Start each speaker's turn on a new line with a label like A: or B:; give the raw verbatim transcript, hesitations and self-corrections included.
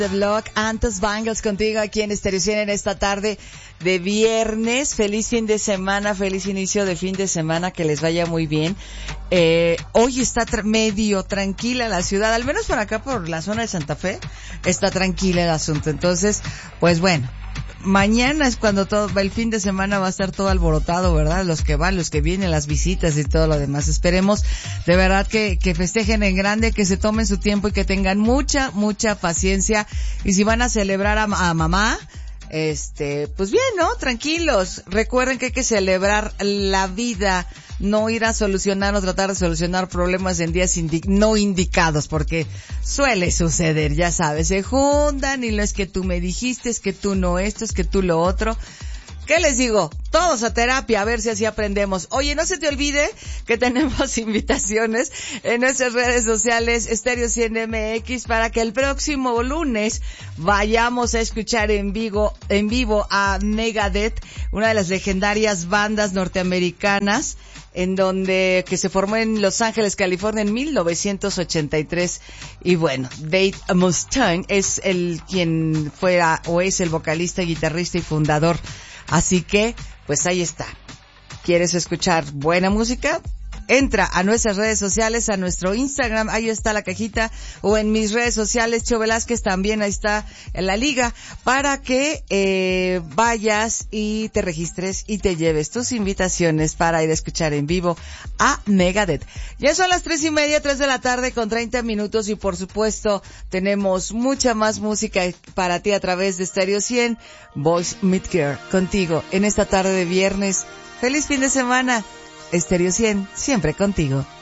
A: The Block, Antos Bangles contigo aquí en Stereo cien en esta tarde de viernes. Feliz fin de semana, feliz inicio de fin de semana, que les vaya muy bien. Eh, hoy está tra- medio tranquila la ciudad, al menos por acá, por la zona de Santa Fe, está tranquila el asunto. Entonces, pues bueno, mañana es cuando todo, el fin de semana va a estar todo alborotado, ¿verdad? Los que van, los que vienen, las visitas y todo lo demás. Esperemos de verdad que, que festejen en grande, que se tomen su tiempo y que tengan mucha, mucha paciencia. Y si van a celebrar a, a mamá, este, pues bien, ¿no? Tranquilos. Recuerden que hay que celebrar la vida, no ir a solucionar o tratar de solucionar problemas en días indi- no indicados, porque suele suceder, ya sabes, se juntan y no es que tú me dijiste, es que tú no esto, es que tú lo otro. ¿Qué les digo? Todos a terapia, a ver si así aprendemos. Oye, no se te olvide que tenemos invitaciones en nuestras redes sociales, Stereo cien M X, para que el próximo lunes vayamos a escuchar en vivo, en vivo a Megadeth, una de las legendarias bandas norteamericanas, en donde, que se formó en Los Ángeles, California, en mil novecientos ochenta y tres. Y bueno, Dave Mustaine es el quien fuera, o es el vocalista, guitarrista y fundador. Así que, pues ahí está. ¿Quieres escuchar buena música? Entra a nuestras redes sociales, a nuestro Instagram, ahí está la cajita, o en mis redes sociales, Cho Velázquez, también ahí está en la liga, para que eh, vayas y te registres y te lleves tus invitaciones para ir a escuchar en vivo a Megadeth. Ya son las tres y media, tres de la tarde con treinta minutos, y por supuesto tenemos mucha más música para ti a través de Stereo cien, Boys Meet Girl, contigo en esta tarde de viernes. ¡Feliz fin de semana! Stereo cien, siempre contigo.